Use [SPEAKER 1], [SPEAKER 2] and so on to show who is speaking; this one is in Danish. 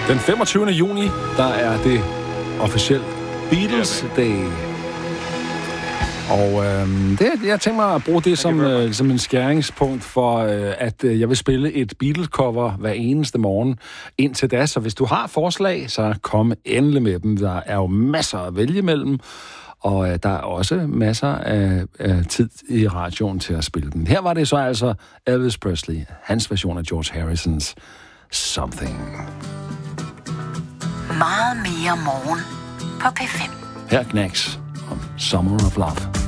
[SPEAKER 1] Den 25. juni, der er det officielt Beatles Day. Og jeg tænker mig at bruge det som en skæringspunkt for, at jeg vil spille et Beatles-cover hver eneste morgen indtil da. Så hvis du har forslag, så kom endelig med dem. Der er jo masser at vælge mellem, og der er også masser af tid i radioen til at spille dem. Her var det så altså Elvis Presley, hans version af George Harrisons Something.
[SPEAKER 2] Meget mere morgen på P5.
[SPEAKER 1] Her Knacks om Summer of Love.